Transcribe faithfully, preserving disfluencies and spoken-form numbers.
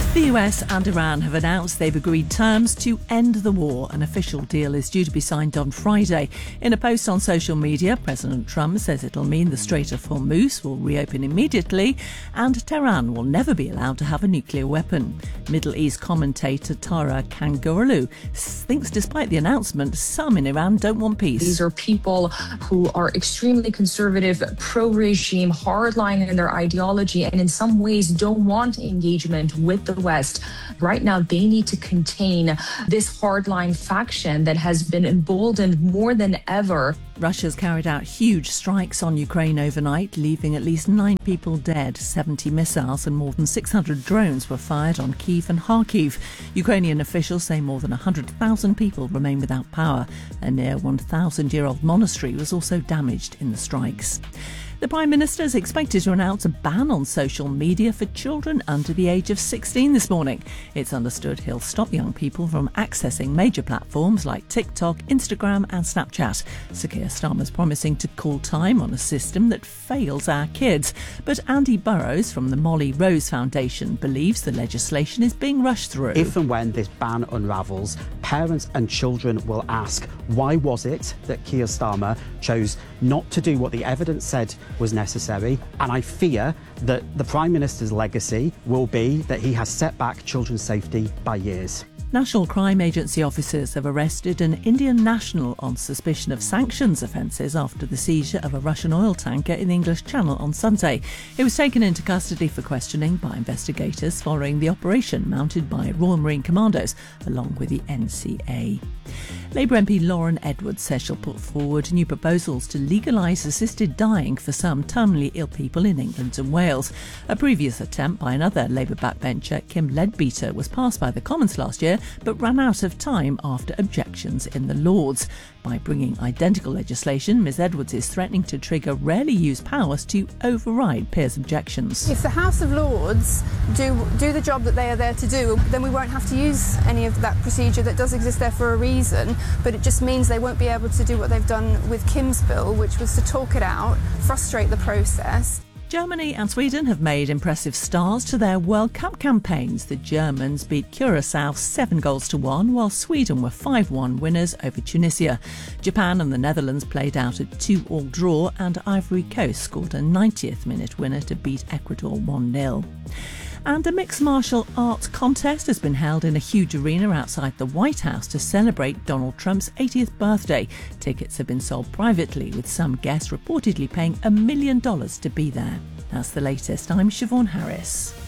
The U S and Iran have announced they've agreed terms to end the war. An official deal is due to be signed on Friday. In a post on social media, President Trump says it'll mean the Strait of Hormuz will reopen immediately and Tehran will never be allowed to have a nuclear weapon. Middle East commentator Tara Kangourlou thinks despite the announcement, some in Iran don't want peace. These are people who are extremely conservative, pro-regime, hardline in their ideology, and in some ways don't want engagement with the West. Right now, they need to contain this hardline faction that has been emboldened more than ever. Russia's carried out huge strikes on Ukraine overnight, leaving at least nine people dead. seventy missiles and more than six hundred drones were fired on Kyiv and Kharkiv. Ukrainian officials say more than one hundred thousand people remain without power. A near one thousand year old monastery was also damaged in the strikes. The Prime Minister is expected to announce a ban on social media for children under the age of sixteen this morning. It's understood he'll stop young people from accessing major platforms like TikTok, Instagram and Snapchat. Sir Keir Starmer's promising to call time on a system that fails our kids. But Andy Burrows from the Molly Rose Foundation believes the legislation is being rushed through. If and when this ban unravels, parents and children will ask, why was it that Keir Starmer chose not to do what the evidence said was necessary? And I fear that the Prime Minister's legacy will be that he has set back children's safety by years. National Crime Agency officers have arrested an Indian national on suspicion of sanctions offences after the seizure of a Russian oil tanker in the English Channel on Sunday. He was taken into custody for questioning by investigators following the operation mounted by Royal Marine Commandos along with the N C A. Labour M P Lauren Edwards says she'll put forward new proposals to legalise assisted dying for some terminally ill people in England and Wales. A previous attempt by another Labour backbencher, Kim Leadbeater, was passed by the Commons last year but ran out of time after objections in the Lords. By bringing identical legislation, Ms Edwards is threatening to trigger rarely used powers to override peers' objections. If the House of Lords do do the job that they are there to do, then we won't have to use any of that procedure that does exist there for a reason, but it just means they won't be able to do what they've done with Kim's bill, which was to talk it out, frustrate the process. Germany and Sweden have made impressive starts to their World Cup campaigns. The Germans beat Curaçao seven goals to one, while Sweden were five one winners over Tunisia. Japan and the Netherlands played out a two all draw, and Ivory Coast scored a ninetieth minute winner to beat Ecuador one nil. And a mixed martial arts contest has been held in a huge arena outside the White House to celebrate Donald Trump's eightieth birthday. Tickets have been sold privately, with some guests reportedly paying a million dollars to be there. That's the latest. I'm Siobhan Harris.